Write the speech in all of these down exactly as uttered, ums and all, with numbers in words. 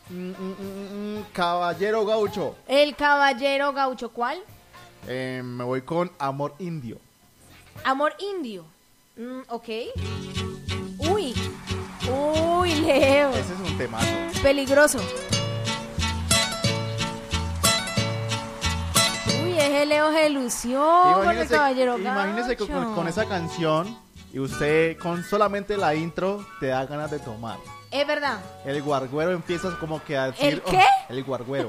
Mm, mm, mm, mm, Caballero Gaucho. El Caballero Gaucho, ¿cuál? Eh, me voy con Amor Indio. Amor Indio. Mm, ok. Uy. Uy, Leo. Ese es un temazo. Peligroso. Uy, ese Leo se lució con el Caballero Gaucho. Imagínese que con, con esa canción y usted con solamente la intro te da ganas de tomar. Es verdad. El guarguero empieza como que a decir... ¿El qué? Oh, el guarguero.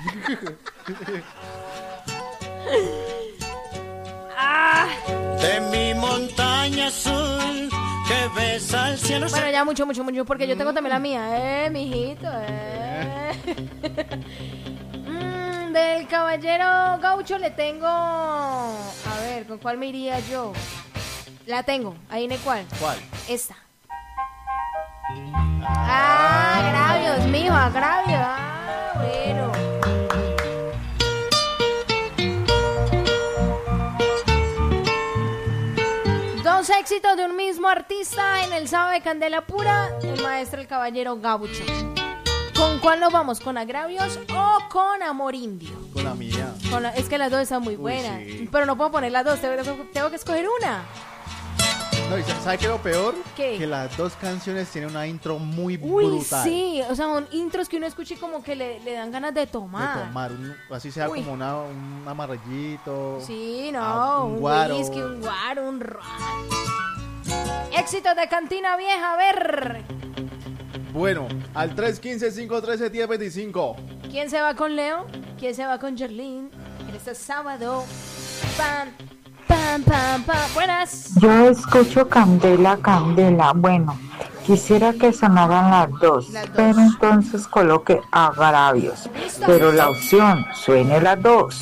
Ah. De mi montaña azul que besa al cielo. Bueno, ya mucho, mucho, mucho, porque yo tengo también la mía, eh, mijito, eh. mm, del Caballero Gaucho le tengo... A ver, ¿con cuál me iría yo? La tengo, ahí en el cual. ¿Cuál? Esta. Ah, agravios, mijo, agravios. Ah, bueno. Dos éxitos de un mismo artista en el sábado de Candela Pura, el maestro el Caballero Gaucho. ¿Con cuál nos vamos? ¿Con Agravios o con Amor Indio? Con la mía. Con la, es que las dos están muy buenas. Uy, sí. Pero no puedo poner las dos, tengo, tengo que escoger una. No, ¿y sabe qué es lo peor? ¿Qué? Que las dos canciones tienen una intro muy Uy, brutal. Sí, o sea, son intros que uno escucha y como que le, le dan ganas de tomar. De tomar, un, así sea. Uy. Como una, un amarrillito. Sí, no, un, un guaro. whisky, un guaro, un ron. Éxitos de Cantina Vieja, a ver. Bueno, al tres uno cinco, cinco uno tres, diez veinticinco. ¿Quién se va con Leo? ¿Quién se va con Jerlyn? En este sábado. Pam, pam, pam, pam. Buenas. Yo escucho Candela, Candela. Bueno, quisiera que sonaran las dos, las dos. Pero entonces coloque Agravios. ¿Listo? Pero la opción, suene las dos.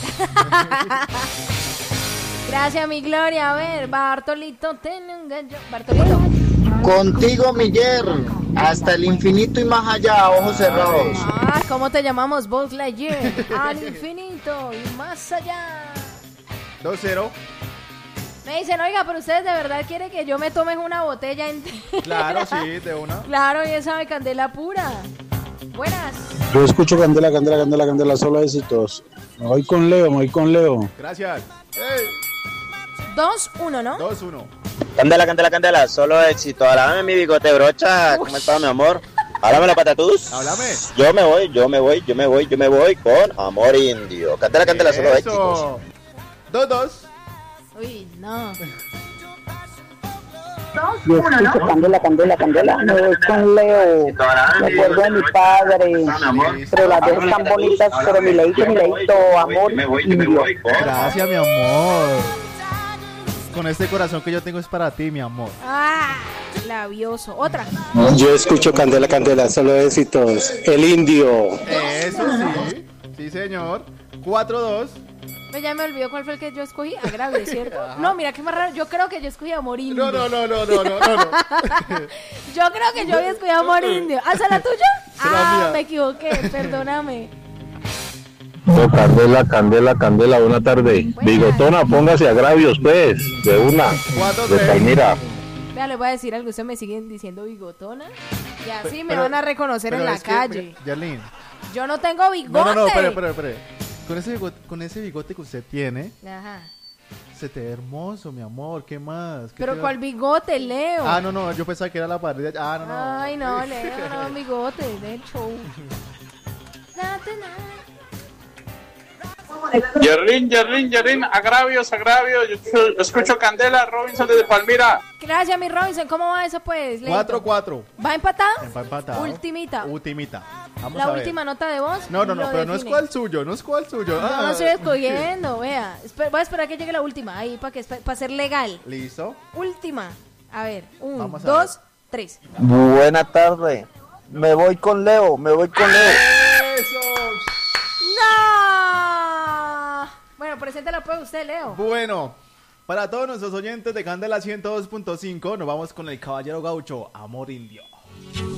Gracias, mi Gloria. A ver, Bartolito, ten un gallo. Bartolito. Contigo, Miguel, hasta el infinito y más allá, ojos cerrados. Ah, ¿cómo te llamamos? Buzz Lightyear. Al infinito y más allá. dos cero. Me dicen, oiga, pero ustedes de verdad quieren que yo me tome una botella entera. Claro, sí, de una. Claro, y esa de Candela Pura. Buenas. Yo escucho Candela, Candela, Candela, Candela, solo éxitos. Me voy con Leo, me voy con Leo. Gracias. Hey. dos uno, ¿no? dos uno. Candela, Candela, Candela, solo éxito. Háblame mi bigote brocha. ¿Cómo estás, mi amor? Háblame la patatús. Háblame. Yo me voy, yo me voy, yo me voy, yo me voy con Amor Indio. Candela, Candela, solo Eso. éxitos. dos dos. Uy, no. Yo escucho Candela, Candela, Candela. Me voy con Leo. Me acuerdo de mi padre. Pero las dos están bonitas. Pero mi leito, mi leito, Amor Indio. Gracias, mi amor. Con este corazón que yo tengo es para ti, mi amor. Ah, labioso. Otra. Yo escucho Candela, Candela, solo éxitos. El Indio. Eso sí. Sí, señor. cuatro dos. Pues ya me olvidó cuál fue el que yo escogí. Agravio, ¿cierto? Ajá. No, mira qué más raro. Yo creo que yo escogí Amor Indio. No, no, no, no, no, no, no. Yo creo que yo había escogido Amor Indio. ¿Ah, esa la tuya? Ah, mía. Me equivoqué. Perdóname. Oh, Candela, Candela, Candela, buena tarde. Buena. Bigotona, póngase Agravios, pues, de una. De Palmira. Vea, les voy a decir algo. Ustedes me siguen diciendo bigotona. Y así me pero, van a reconocer en la calle. Yarlín. Yo no tengo bigote. No, no, no, espere, espere, espere. Con ese bigote, con ese bigote que usted tiene. Ajá. Se te ve hermoso, mi amor. ¿Qué más? ¿Qué pero ¿cuál bigote, Leo? Ah, no, no. Yo pensaba que era la pared. Ah, no, no. Ay, no, Leo, no, bigote del show. Yerlin, Yerlin, Yerlin, agravios, agravios. Yo escucho Candela, Robinson desde Palmira. Gracias, mi Robinson. ¿Cómo va eso, pues? cuatro cuatro. ¿Va empatado? Va empatado. Ultimita. Ultimita. Vamos la a ver. última nota de voz. No, no, no, pero define. no es cuál suyo, no es cuál suyo. No, ah. no estoy escogiendo, vea. Esper- voy a esperar que llegue la última, ahí para que para ser legal. Listo. Última. A ver, un, Vamos a dos, ver. tres. Buena tarde. Me voy con Leo, me voy con Leo. ¡Eso! ¡No! Bueno, preséntala pues usted, Leo. Bueno, para todos nuestros oyentes de Candela ciento dos punto cinco, nos vamos con el Caballero Gaucho, Amor Indio.